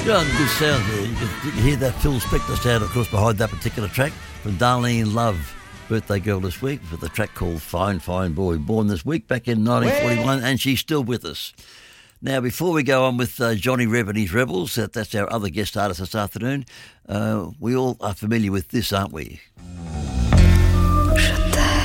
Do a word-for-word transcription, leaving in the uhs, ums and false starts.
Yeah, good sound there. You can, you can hear that Phil Spector sound, of course, behind that particular track from Darlene Love, birthday girl this week, with a track called Fine, Fine Boy, born this week back in nineteen forty-one, and she's still with us. Now, before we go on with uh, Johnny Reb and his Rebels, that, that's our other guest artist this afternoon, uh, we all are familiar with this, aren't we?